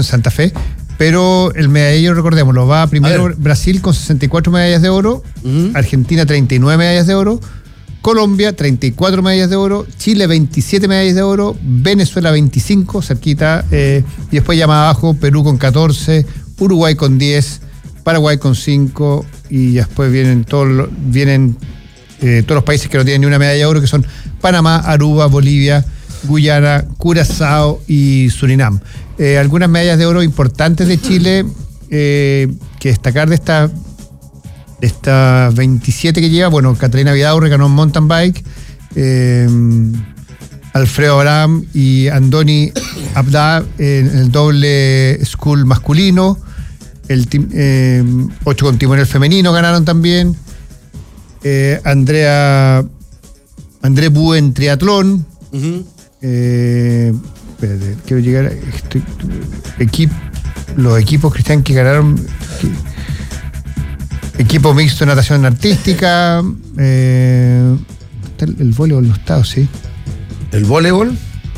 en Santa Fe. Pero el medallero, recordémoslo, va primero Brasil con 64 medallas de oro, Argentina 39 medallas de oro, Colombia 34 medallas de oro, Chile 27 medallas de oro, Venezuela 25, cerquita, y después ya más abajo Perú con 14, Uruguay con 10, Paraguay con 5, y después vienen todos los países que no tienen ni una medalla de oro, que son Panamá, Aruba, Bolivia, Guyana, Curazao y Surinam. Algunas medallas de oro importantes de Chile, que destacar de estas 27 que lleva, bueno, Catalina Vidaurre ganó en mountain bike, Alfredo Abraham y Andoni Abda en el doble school masculino, 8 con timonel femenino ganaron también, André Bue en triatlón. Espérate, quiero llegar a los equipos, Cristian, que ganaron. Equipo mixto de natación artística. El voleibol no está, ¿sí? ¿El voleibol?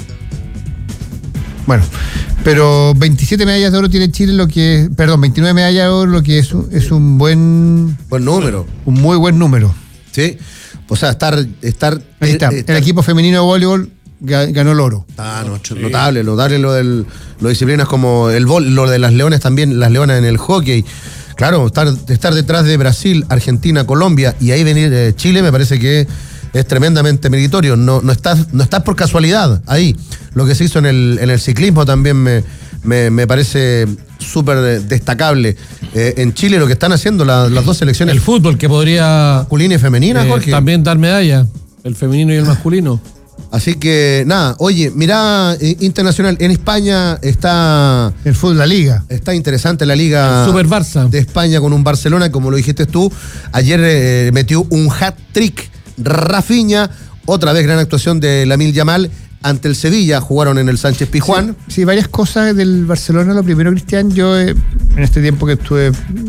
Bueno, pero 27 medallas de oro tiene Chile, 29 medallas de oro, lo que es un buen número. Un muy buen número. Sí. O sea, Ahí está. El equipo femenino de voleibol ganó el oro. Notable lo de disciplinas como lo de las leonas también, las leonas en el hockey. Claro, estar detrás de Brasil, Argentina, Colombia y ahí venir Chile, me parece que es tremendamente meritorio. No estás por casualidad ahí. Lo que se hizo en el ciclismo también me parece súper destacable. En Chile lo que están haciendo las dos selecciones. El fútbol, que podría masculina y femenina, Jorge. También dar medalla, el femenino y el masculino. Así que, nada, oye, mirá, internacional, en España está... El fútbol, la liga. Está interesante la liga. El Super Barça. De España con un Barcelona, como lo dijiste tú. Ayer metió un hat-trick Rafinha, otra vez gran actuación de Lamine Yamal ante el Sevilla, jugaron en el Sánchez Pizjuán. Sí, varias cosas del Barcelona. Lo primero, Cristian, yo en este tiempo que estuve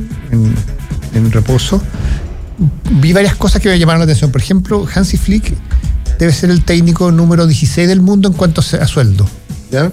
en reposo, vi varias cosas que me llamaron la atención. Por ejemplo, Hansi Flick debe ser el técnico número 16 del mundo en cuanto a sueldo. ¿Ya?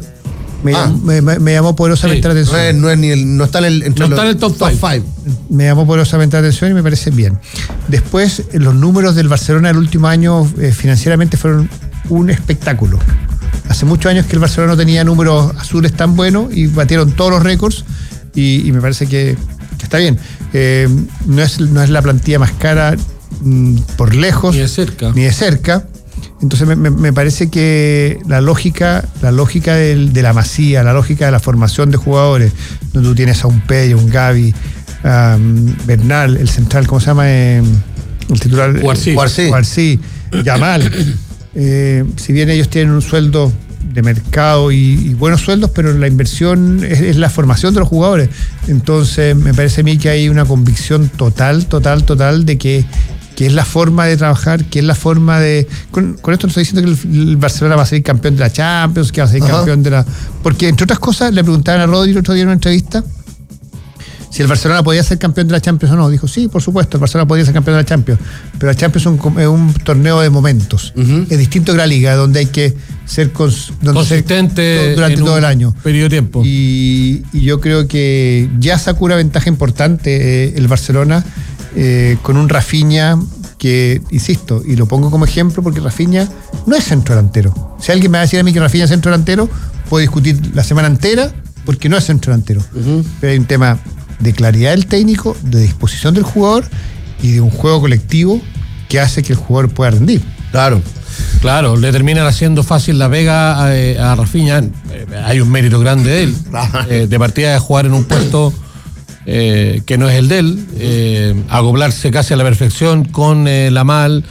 Me llamó poderosamente la atención. No está en el top 5. Me llamó poderosamente la atención y me parece bien. Después, los números del Barcelona el último año financieramente fueron un espectáculo. Hace muchos años que el Barcelona no tenía números azules tan buenos y batieron todos los récords y me parece que está bien. No es la plantilla más cara por lejos. Ni de cerca. Entonces me parece que la lógica de la Masía, la lógica de la formación de jugadores, donde tú tienes a un Pedro, un Gavi, Bernal, el central, ¿cómo se llama? El titular. Guarcí, Yamal. Si bien ellos tienen un sueldo de mercado y buenos sueldos, pero la inversión es la formación de los jugadores. Entonces me parece a mí que hay una convicción total de que es la forma de trabajar, que es la forma de... Con esto no estoy diciendo que el Barcelona va a ser campeón de la Champions, que va a ser campeón de la... Porque, entre otras cosas, le preguntaban a Rodri el otro día en una entrevista si el Barcelona podía ser campeón de la Champions o no. Dijo, sí, por supuesto, el Barcelona podía ser campeón de la Champions, pero la Champions es un torneo de momentos. Es distinto que la Liga, donde hay que ser consistente durante todo el año. Periodo de tiempo. Y yo creo que ya sacó una ventaja importante el Barcelona, con un Rafinha que, insisto, y lo pongo como ejemplo porque Rafinha no es centro delantero. Si alguien me va a decir a mí que Rafinha es centro delantero, puedo discutir la semana entera porque no es centro delantero. Pero hay un tema de claridad del técnico, de disposición del jugador y de un juego colectivo que hace que el jugador pueda rendir. Claro, le terminan haciendo fácil la pega a Rafinha. Hay un mérito grande de él, de partida de jugar en un puesto que no es el de él, acoplarse casi a la perfección con Yamal,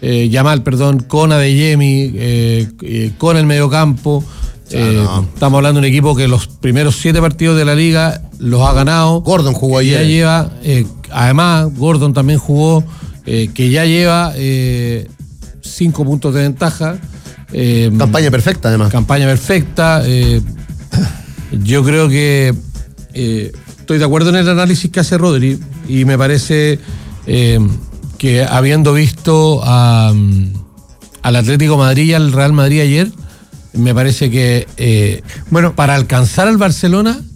con Adeyemi, con el mediocampo. Estamos hablando de un equipo que los primeros 7 partidos de la liga los ha ganado. Gordon jugó ayer. Ya lleva, además, Gordon también jugó, que ya lleva 5 puntos de ventaja. Campaña perfecta, además. Campaña perfecta. Yo creo que estoy de acuerdo en el análisis que hace Rodri y me parece que habiendo visto al Atlético Madrid y al Real Madrid ayer, me parece que para alcanzar al Barcelona